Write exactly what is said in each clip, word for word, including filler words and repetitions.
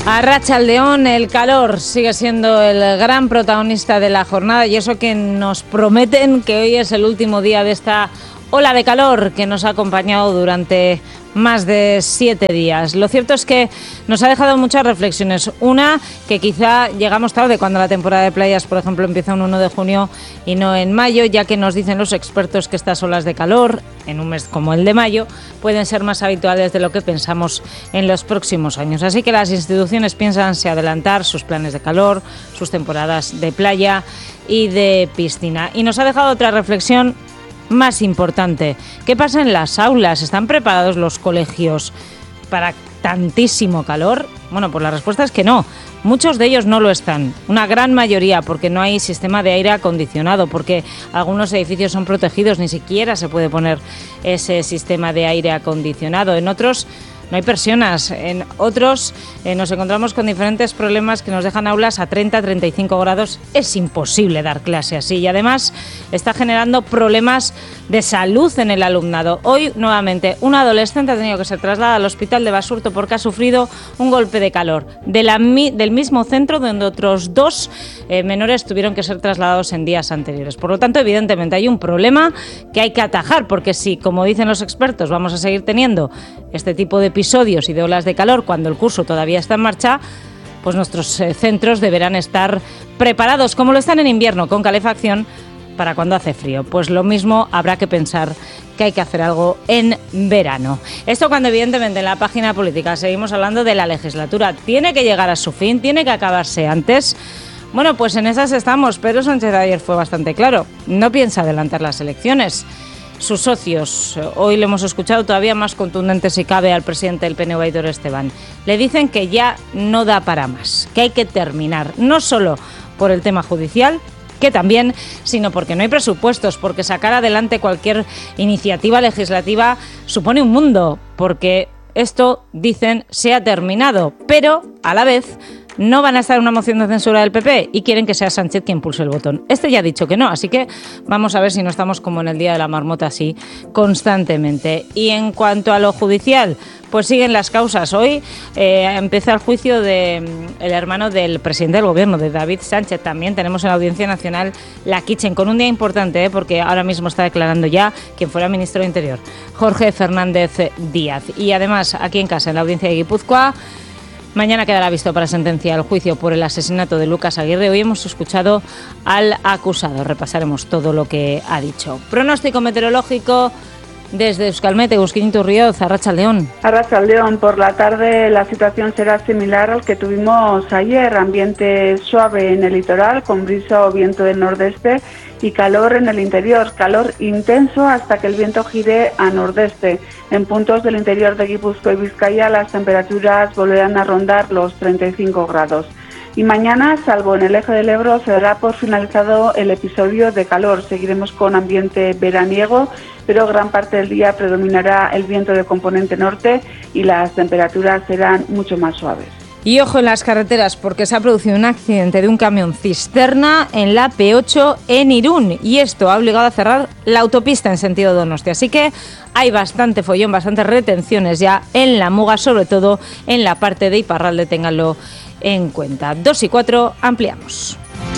Arratsaldeón, el calor sigue siendo el gran protagonista de la jornada y eso que nos prometen que hoy es el último día de esta ola de calor que nos ha acompañado durante más de siete días. Lo cierto es que nos ha dejado muchas reflexiones. Una, que quizá llegamos tarde cuando la temporada de playas, por ejemplo, empieza un uno de junio y no en mayo, ya que nos dicen los expertos que estas olas de calor, en un mes como el de mayo, pueden ser más habituales de lo que pensamos en los próximos años. Así que las instituciones piensan adelantar sus planes de calor, sus temporadas de playa y de piscina. Y nos ha dejado otra reflexión más importante. ¿Qué pasa en las aulas? ¿Están preparados los colegios para tantísimo calor? Bueno, pues la respuesta es que no. Muchos de ellos no lo están. Una gran mayoría, porque no hay sistema de aire acondicionado, porque algunos edificios son protegidos, ni siquiera se puede poner ese sistema de aire acondicionado. En otros no hay personas, en otros eh, nos encontramos con diferentes problemas que nos dejan aulas a treinta a treinta y cinco grados. Es imposible dar clase así y además está generando problemas de salud en el alumnado. Hoy, nuevamente, un adolescente ha tenido que ser trasladado al hospital de Basurto porque ha sufrido un golpe de calor de la, del mismo centro donde otros dos eh, menores tuvieron que ser trasladados en días anteriores. Por lo tanto, evidentemente hay un problema que hay que atajar, porque si, como dicen los expertos, vamos a seguir teniendo este tipo de episodios y de olas de calor cuando el curso todavía está en marcha, pues nuestros eh, centros deberán estar preparados, como lo están en invierno, con calefacción, para cuando hace frío. Pues lo mismo habrá que pensar que hay que hacer algo en verano. Esto cuando evidentemente en la página política seguimos hablando de la legislatura. Tiene que llegar a su fin, tiene que acabarse antes. Bueno, pues en esas estamos. Pedro Sánchez ayer fue bastante claro. No piensa adelantar las elecciones. Sus socios, hoy le hemos escuchado todavía más contundente si cabe al presidente del P N V, Aitor Esteban, le dicen que ya no da para más, que hay que terminar, no solo por el tema judicial, que también, sino porque no hay presupuestos, porque sacar adelante cualquier iniciativa legislativa supone un mundo, porque esto, dicen, se ha terminado, pero a la vez no van a estar en una moción de censura del P P y quieren que sea Sánchez quien pulse el botón. Este ya ha dicho que no, así que vamos a ver si no estamos como en el día de la marmota así constantemente. Y en cuanto a lo judicial, pues siguen las causas. Hoy eh, empieza el juicio del de, hermano del presidente del gobierno, de David Sánchez. También tenemos en la Audiencia Nacional la Kitchen, con un día importante, ¿eh? Porque ahora mismo está declarando ya quien fuera ministro de Interior, Jorge Fernández Díaz. Y además, aquí en casa, en la Audiencia de Guipúzcoa, mañana quedará visto para sentencia el juicio por el asesinato de Lucas Aguirre. Hoy hemos escuchado al acusado. Repasaremos todo lo que ha dicho. Pronóstico meteorológico desde Euskalmet, Egusquiño Iturrioz, Arratsaldeón. Arratsaldeón, por la tarde la situación será similar al que tuvimos ayer. Ambiente suave en el litoral, con brisa o viento del nordeste, y calor en el interior, calor intenso hasta que el viento gire a nordeste. En puntos del interior de Guipúzcoa y Vizcaya las temperaturas volverán a rondar los treinta y cinco grados. Y mañana, salvo en el eje del Ebro, se dará por finalizado el episodio de calor. Seguiremos con ambiente veraniego, pero gran parte del día predominará el viento de componente norte y las temperaturas serán mucho más suaves. Y ojo en las carreteras, porque se ha producido un accidente de un camión cisterna en la P ocho en Irún y esto ha obligado a cerrar la autopista en sentido Donostia. Así que hay bastante follón, bastantes retenciones ya en la Muga, sobre todo en la parte de Iparralde, ténganlo en cuenta. Dos y cuatro, ampliamos.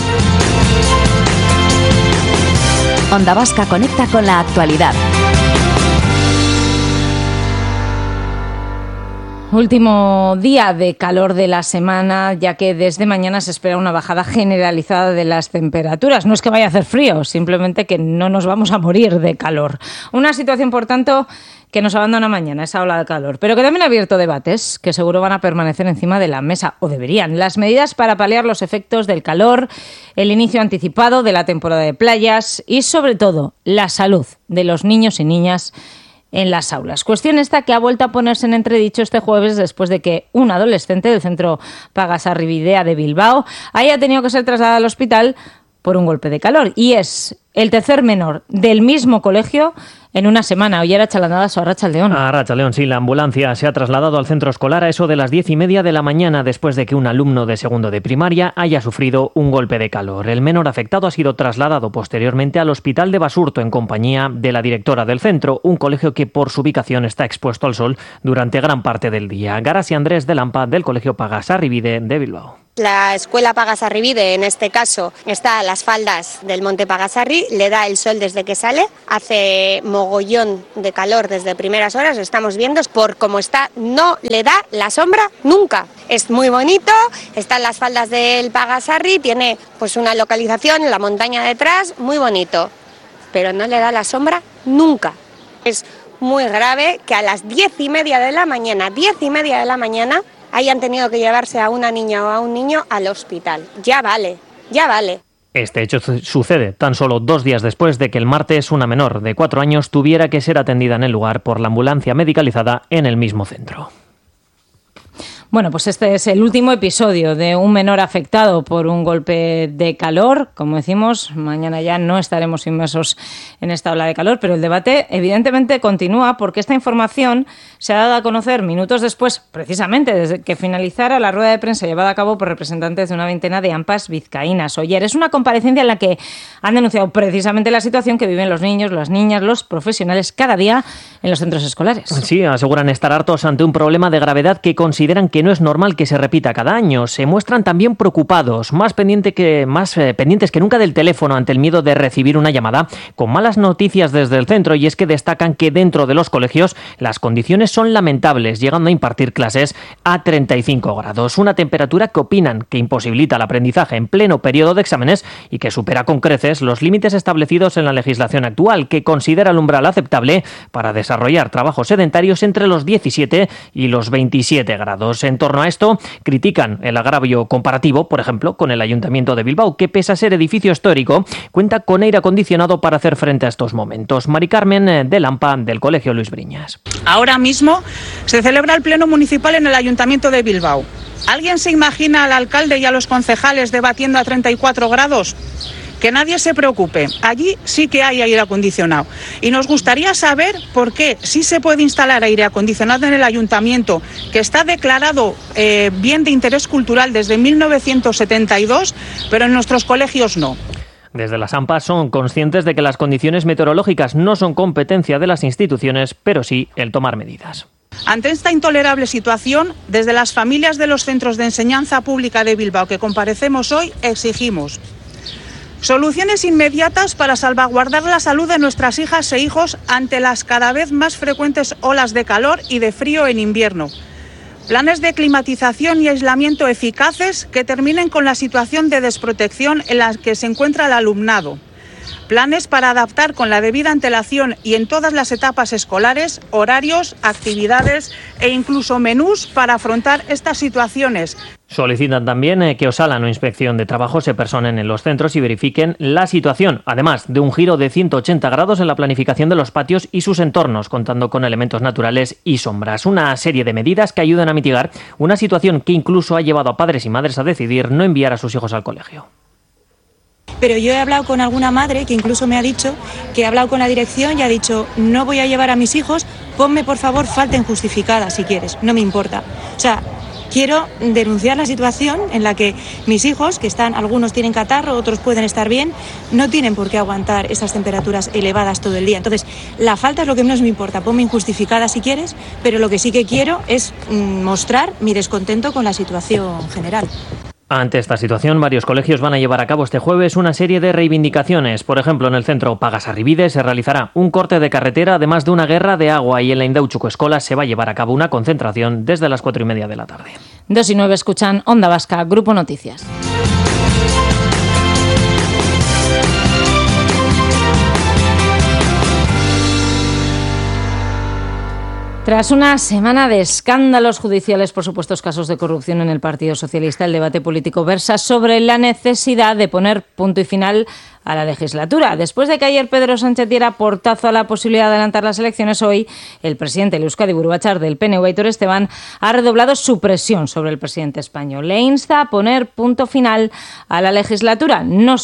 Onda Vasca conecta con la actualidad. Último día de calor de la semana, ya que desde mañana se espera una bajada generalizada de las temperaturas. No es que vaya a hacer frío, simplemente que no nos vamos a morir de calor. Una situación, por tanto, que nos abandona mañana, esa ola de calor, pero que también ha abierto debates que seguro van a permanecer encima de la mesa, o deberían. Las medidas para paliar los efectos del calor, el inicio anticipado de la temporada de playas y, sobre todo, la salud de los niños y niñas en las aulas. Cuestión esta que ha vuelto a ponerse en entredicho este jueves después de que un adolescente del centro Pagasarribidea de Bilbao haya tenido que ser trasladado al hospital por un golpe de calor. Y es el tercer menor del mismo colegio en una semana. Hoy era Chalandadas o Arratsaldeón. A Arratsaldeón, sí. La ambulancia se ha trasladado al centro escolar a eso de las diez y media de la mañana después de que un alumno de segundo de primaria haya sufrido un golpe de calor. El menor afectado ha sido trasladado posteriormente al hospital de Basurto en compañía de la directora del centro, un colegio que por su ubicación está expuesto al sol durante gran parte del día. Garasi Andrés de Lampa del Colegio Pagasarribide de Bilbao. La escuela Pagasarribide, en este caso, está a las faldas del monte Pagasarri, le da el sol desde que sale, hace mogollón de calor desde primeras horas, estamos viendo, por cómo está, no le da la sombra nunca. Es muy bonito, está en las faldas del Pagasarri, tiene pues una localización, la montaña detrás, muy bonito, pero no le da la sombra nunca. Es muy grave que a las diez y media de la mañana, diez y media de la mañana, hayan tenido que llevarse a una niña o a un niño al hospital. Ya vale, ya vale. Este hecho sucede tan solo dos días después de que el martes una menor de cuatro años tuviera que ser atendida en el lugar por la ambulancia medicalizada en el mismo centro. Bueno, pues este es el último episodio de un menor afectado por un golpe de calor. Como decimos, mañana ya no estaremos inmersos en esta ola de calor, pero el debate evidentemente continúa porque esta información se ha dado a conocer minutos después, precisamente desde que finalizara la rueda de prensa llevada a cabo por representantes de una veintena de AMPAs vizcaínas. Oyer, es una comparecencia en la que han denunciado precisamente la situación que viven los niños, las niñas, los profesionales cada día en los centros escolares. Sí, aseguran estar hartos ante un problema de gravedad que consideran que no es normal que se repita cada año. Se muestran también preocupados, más, pendiente que, más eh, pendientes que nunca del teléfono ante el miedo de recibir una llamada con malas noticias desde el centro, y es que destacan que dentro de los colegios las condiciones son lamentables, llegando a impartir clases a treinta y cinco grados, una temperatura que opinan que imposibilita el aprendizaje en pleno periodo de exámenes y que supera con creces los límites establecidos en la legislación actual, que considera el umbral aceptable para desarrollar trabajos sedentarios entre los diecisiete y los veintisiete grados. En torno a esto, critican el agravio comparativo, por ejemplo, con el Ayuntamiento de Bilbao, que pese a ser edificio histórico, cuenta con aire acondicionado para hacer frente a estos momentos. Mari Carmen de Lampa, del Colegio Luis Briñas. Ahora mismo se celebra el Pleno Municipal en el Ayuntamiento de Bilbao. ¿Alguien se imagina al alcalde y a los concejales debatiendo a treinta y cuatro grados? Que nadie se preocupe, allí sí que hay aire acondicionado. Y nos gustaría saber por qué sí se puede instalar aire acondicionado en el ayuntamiento, que está declarado eh, bien de interés cultural desde mil novecientos setenta y dos, pero en nuestros colegios no. Desde las AMPAs son conscientes de que las condiciones meteorológicas no son competencia de las instituciones, pero sí el tomar medidas. Ante esta intolerable situación, desde las familias de los centros de enseñanza pública de Bilbao que comparecemos hoy, exigimos soluciones inmediatas para salvaguardar la salud de nuestras hijas e hijos ante las cada vez más frecuentes olas de calor y de frío en invierno. Planes de climatización y aislamiento eficaces que terminen con la situación de desprotección en la que se encuentra el alumnado. Planes para adaptar con la debida antelación y en todas las etapas escolares, horarios, actividades e incluso menús para afrontar estas situaciones. Solicitan también que Osalan o Inspección de Trabajo se personen en los centros y verifiquen la situación, además de un giro de ciento ochenta grados en la planificación de los patios y sus entornos, contando con elementos naturales y sombras. Una serie de medidas que ayudan a mitigar una situación que incluso ha llevado a padres y madres a decidir no enviar a sus hijos al colegio. Pero yo he hablado con alguna madre que incluso me ha dicho que ha hablado con la dirección y ha dicho: no voy a llevar a mis hijos, ponme por favor falta injustificada si quieres, no me importa. O sea, quiero denunciar la situación en la que mis hijos, que están, algunos tienen catarro, otros pueden estar bien, no tienen por qué aguantar esas temperaturas elevadas todo el día. Entonces, la falta es lo que menos me importa, ponme injustificada si quieres, pero lo que sí que quiero es mmm, mostrar mi descontento con la situación general. Ante esta situación, varios colegios van a llevar a cabo este jueves una serie de reivindicaciones. Por ejemplo, en el centro Pagasarribide se realizará un corte de carretera, además de una guerra de agua, y en la Indautxuko Escola se va a llevar a cabo una concentración desde las cuatro y media de la tarde. Dos y nueve escuchan Onda Vasca, Grupo Noticias. Tras una semana de escándalos judiciales por supuestos casos de corrupción en el Partido Socialista, el debate político versa sobre la necesidad de poner punto y final a la legislatura. Después de que ayer Pedro Sánchez diera portazo a la posibilidad de adelantar las elecciones, hoy el presidente Euskadi Buru Batzar del P N V, Aitor Esteban, ha redoblado su presión sobre el presidente español. Le insta a poner punto final a la legislatura, no solo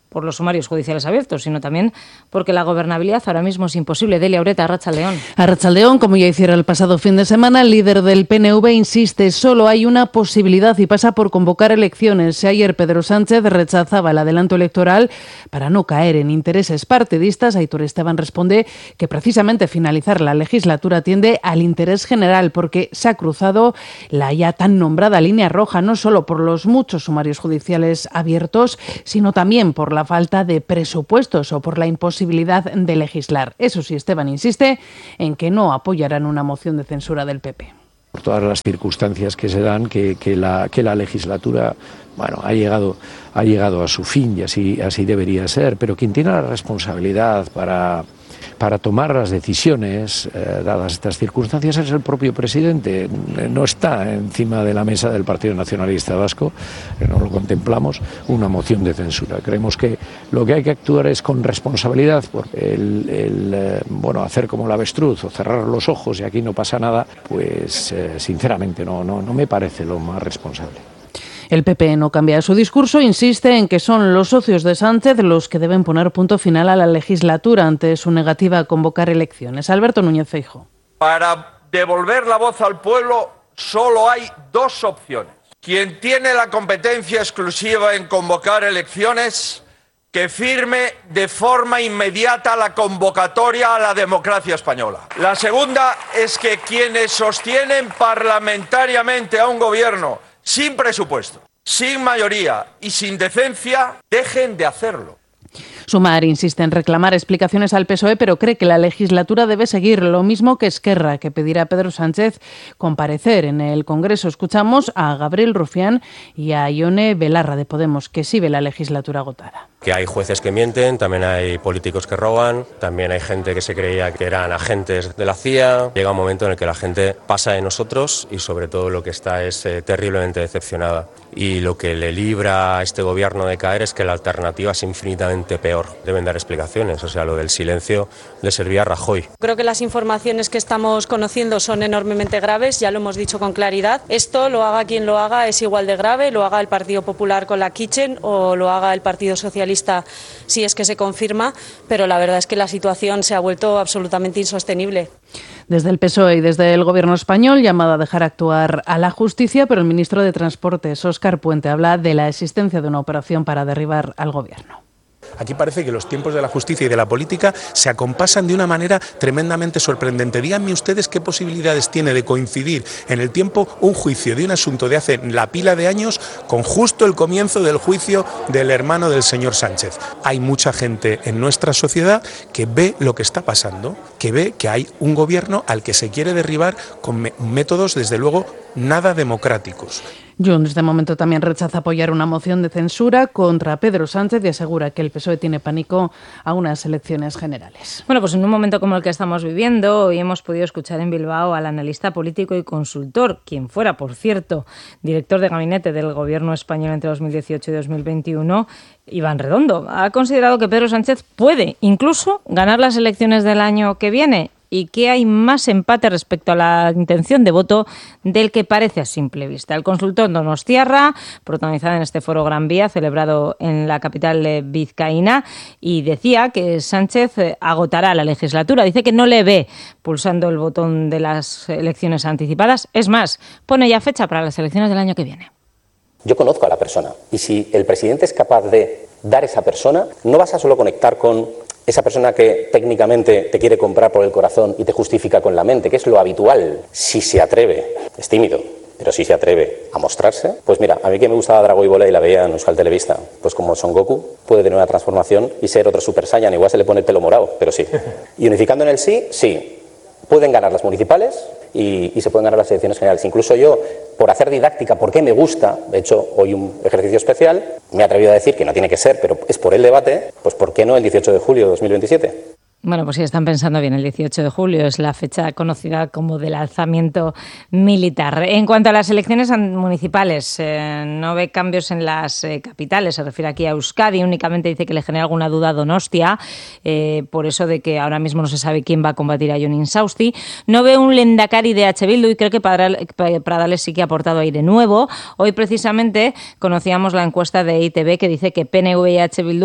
por los sumarios judiciales abiertos, sino también porque la gobernabilidad ahora mismo es imposible. Delia Ureta, Arratsaldeón. Arratsaldeón, como ya hiciera el pasado fin de semana, el líder del P N V insiste, solo hay una posibilidad y pasa por convocar elecciones. Ayer Pedro Sánchez rechazaba el adelanto electoral para no caer en intereses partidistas. Aitor Esteban responde que precisamente finalizar la legislatura tiende al interés general porque se ha cruzado la ya tan nombrada línea roja, no solo por los muchos sumarios judiciales abiertos, sino también por la falta de presupuestos o por la imposibilidad de legislar. Eso sí, Esteban insiste en que no apoyarán una moción de censura del P P. Por todas las circunstancias que se dan, que, que, la, que la legislatura bueno, ha llegado, ha llegado a su fin y así, así debería ser, pero quien tiene la responsabilidad para... para tomar las decisiones, eh, dadas estas circunstancias, es el propio presidente. No está encima de la mesa del Partido Nacionalista Vasco, eh, no lo contemplamos, una moción de censura. Creemos que lo que hay que actuar es con responsabilidad, porque el, el eh, bueno, hacer como el avestruz o cerrar los ojos y aquí no pasa nada, pues eh, sinceramente no, no, no me parece lo más responsable. El P P no cambia su discurso, insiste en que son los socios de Sánchez los que deben poner punto final a la legislatura ante su negativa a convocar elecciones. Alberto Núñez Feijóo. Para devolver la voz al pueblo solo hay dos opciones. Quien tiene la competencia exclusiva en convocar elecciones, que firme de forma inmediata la convocatoria a la democracia española. La segunda es que quienes sostienen parlamentariamente a un gobierno sin presupuesto, sin mayoría y sin decencia, dejen de hacerlo. Sumar insiste en reclamar explicaciones al P S O E, pero cree que la legislatura debe seguir, lo mismo que Esquerra, que pedirá a Pedro Sánchez comparecer en el Congreso. Escuchamos a Gabriel Rufián y a Ione Belarra de Podemos, que sí ve la legislatura agotada. Que hay jueces que mienten, también hay políticos que roban, también hay gente que se creía que eran agentes de la C I A. Llega un momento en el que la gente pasa de nosotros y sobre todo lo que está es eh, terriblemente decepcionada. Y lo que le libra a este gobierno de caer es que la alternativa es infinitamente peor. Deben dar explicaciones, o sea, lo del silencio le servía a Rajoy. Creo que las informaciones que estamos conociendo son enormemente graves, ya lo hemos dicho con claridad. Esto, lo haga quien lo haga, es igual de grave, lo haga el Partido Popular con la Kitchen o lo haga el Partido Socialista si es que se confirma, pero la verdad es que la situación se ha vuelto absolutamente insostenible. Desde el P S O E y desde el Gobierno español, llamado a dejar actuar a la justicia, pero el ministro de Transportes, Óscar Puente, habla de la existencia de una operación para derribar al Gobierno. Aquí parece que los tiempos de la justicia y de la política se acompasan de una manera tremendamente sorprendente. Díganme ustedes qué posibilidades tiene de coincidir en el tiempo un juicio de un asunto de hace la pila de años con justo el comienzo del juicio del hermano del señor Sánchez. Hay mucha gente en nuestra sociedad que ve lo que está pasando, que ve que hay un gobierno al que se quiere derribar con métodos, desde luego, nada democráticos. Junts, de momento, también rechaza apoyar una moción de censura contra Pedro Sánchez y asegura que el P S O E tiene pánico a unas elecciones generales. Bueno, pues en un momento como el que estamos viviendo, hoy hemos podido escuchar en Bilbao al analista político y consultor, quien fuera, por cierto, director de gabinete del Gobierno español entre dos mil dieciocho y dos mil veintiuno, Iván Redondo. Ha considerado que Pedro Sánchez puede incluso ganar las elecciones del año que viene y que hay más empate respecto a la intención de voto del que parece a simple vista. El consultor donostiarra, protagonizado en este foro Gran Vía, celebrado en la capital vizcaína, y decía que Sánchez agotará la legislatura. Dice que no le ve pulsando el botón de las elecciones anticipadas. Es más, pone ya fecha para las elecciones del año que viene. Yo conozco a la persona y si el presidente es capaz de dar esa persona, no vas a solo conectar con esa persona que técnicamente te quiere comprar por el corazón y te justifica con la mente, que es lo habitual. Si se atreve, es tímido, pero si se atreve a mostrarse, pues mira, a mí que me gustaba Drago y Bola y la veía en Euskal Televista, pues como Son Goku puede tener una transformación y ser otro Super Saiyan, igual se le pone el pelo morado, pero sí. Y unificando en el sí, sí. Pueden ganar las municipales y, y se pueden ganar las elecciones generales. Incluso yo, por hacer didáctica, porque me gusta, he hecho hoy un ejercicio especial, me he atrevido a decir que no tiene que ser, pero es por el debate, pues ¿por qué no el dieciocho de julio de dos mil veintisiete? Bueno, pues si están pensando bien, el dieciocho de julio es la fecha conocida como del alzamiento militar. En cuanto a las elecciones municipales, eh, no ve cambios en las eh, capitales, se refiere aquí a Euskadi, únicamente dice que le genera alguna duda a Donostia, eh, por eso de que ahora mismo no se sabe quién va a combatir a Jon Insausti. No ve un Lehendakari de H. Bildu y creo que Pradales sí que ha aportado aire nuevo. Hoy precisamente conocíamos la encuesta de I T V que dice que P N V y H. Bildu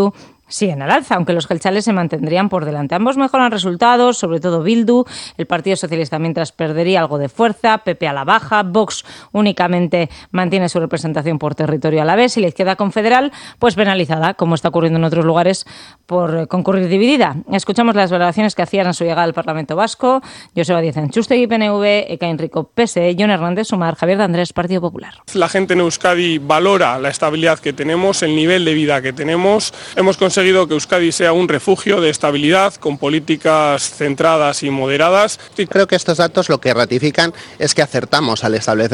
siguen al alza, aunque los jeltzales se mantendrían por delante. Ambos mejoran resultados, sobre todo Bildu, el Partido Socialista mientras perdería algo de fuerza, P P a la baja, Vox únicamente mantiene su representación por territorio alavés y la izquierda confederal pues penalizada, como está ocurriendo en otros lugares, por concurrir dividida. Escuchamos las valoraciones que hacían a su llegada al Parlamento Vasco: Joseba Díaz Antxustegi, P N V, Ekain Rico, P S E, Jon Hernández, Sumar, Javier de Andrés, Partido Popular. La gente en Euskadi valora la estabilidad que tenemos, el nivel de vida que tenemos. Hemos conseguido que Euskadi sea un refugio de estabilidad con políticas centradas y moderadas. Creo que estos datos lo que ratifican es que acertamos al establecer